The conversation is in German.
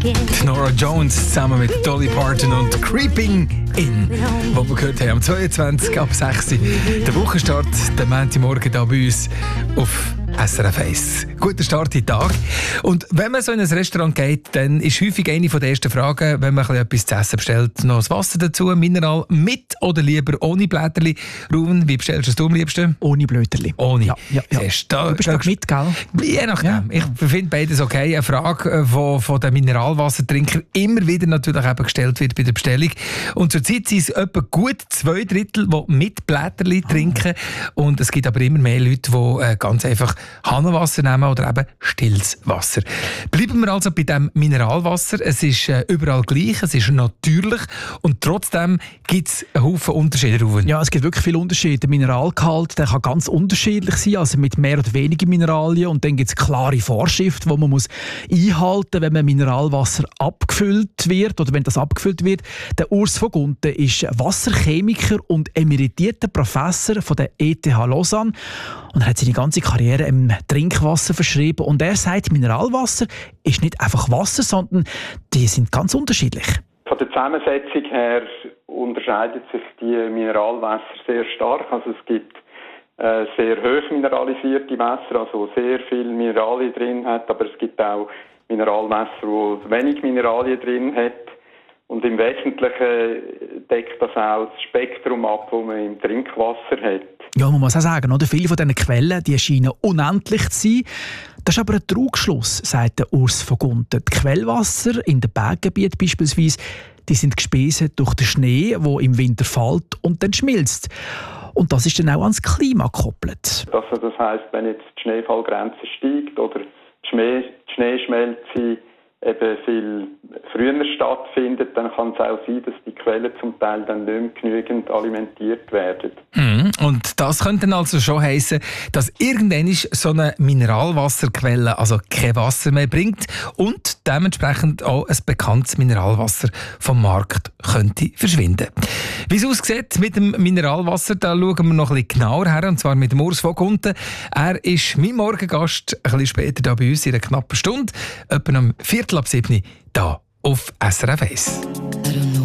Nora Jones zusammen mit Dolly Parton und Creeping In, wo wir gehört haben, am 22 ab 6 Uhr. Der Wochenstart, der Montagmorgen hier bei uns auf SRF 1. Guter Start in den Tag. Und wenn man so in ein Restaurant geht, dann ist häufig eine der ersten Fragen, wenn man etwas zu essen bestellt, noch das Wasser dazu, Mineral mit oder lieber ohne Blätterli. Ruven, wie bestellst du es am liebsten? Ohne Blöterli. Ohne? Ja. Du bist doch mit, gell? Je nachdem. Ja. Ich finde beides okay. Eine Frage, die von den Mineralwassertrinkern immer wieder natürlich eben gestellt wird bei der Bestellung. Und zurzeit sind es etwa gut 2/3, die mit Blätterli trinken. Und es gibt aber immer mehr Leute, die ganz einfach Hahnenwasser nehmen oder eben stilles Wasser. Bleiben wir also bei dem Mineralwasser. Es ist überall gleich, es ist natürlich und trotzdem gibt es einen Haufen Unterschiede. Ja, es gibt wirklich viele Unterschiede. Der Mineralgehalt, der kann ganz unterschiedlich sein, also mit mehr oder weniger Mineralien. Und dann gibt es klare Vorschriften, die man muss einhalten muss, wenn man Mineralwasser abgefüllt wird oder wenn das abgefüllt wird. Der Urs von Gunten ist Wasserchemiker und emeritierter Professor von der ETH Lausanne und er hat seine ganze Karriere im Trinkwasser verschrieben. Und er sagt, Mineralwasser ist nicht einfach Wasser, sondern die sind ganz unterschiedlich. Von der Zusammensetzung her unterscheidet sich die Mineralwasser sehr stark. Also es gibt sehr hoch mineralisierte Wasser, also sehr viel Mineralien drin hat, aber es gibt auch Mineralwasser, wo wenig Mineralien drin hat. Und im Wesentlichen deckt das auch das Spektrum ab, das man im Trinkwasser hat. Ja, man muss auch sagen, oder? Viele von diesen Quellen die scheinen unendlich zu sein. Das ist aber ein Trugschluss, sagt der Urs von Gunten. Die Quellwasser in den Berggebieten beispielsweise, die sind gespeist durch den Schnee, der im Winter fällt und dann schmilzt. Und das ist dann auch ans Klima gekoppelt. Das heisst, wenn jetzt die Schneefallgrenze steigt oder die Schneeschmelze eben viel früher stattfindet, dann kann es auch sein, dass die Quellen zum Teil dann nicht mehr genügend alimentiert werden. Und das könnte dann also schon heissen, dass irgendwann so eine Mineralwasserquelle also kein Wasser mehr bringt und dementsprechend auch ein bekanntes Mineralwasser vom Markt könnte verschwinden. Wie es aussieht mit dem Mineralwasser, da schauen wir noch ein bisschen genauer her, und zwar mit dem Urs von Gunten. Er ist mein Morgengast, ein bisschen später hier bei uns in einer knappen Stunde, etwa um 6:45 hier auf SRF 1.